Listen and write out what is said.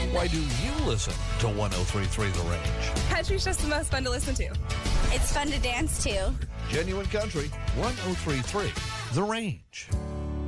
Why do you listen to 103.3 The Range? Country's just the most fun to listen to. It's fun to dance to. Genuine Country, 103.3 The Range.